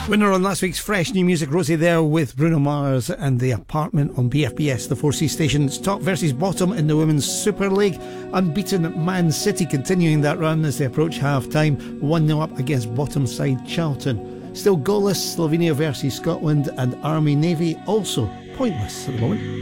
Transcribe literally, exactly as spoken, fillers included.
Winner on last week's Fresh New Music, Rosie there with Bruno Mars and The Apartment on B F B S, the four C stations. Top versus bottom in the Women's Super League. Unbeaten Man City continuing that run as they approach half-time, one nil up against bottom side Charlton. Still goalless, Slovenia versus Scotland, and Army Navy also pointless at the moment.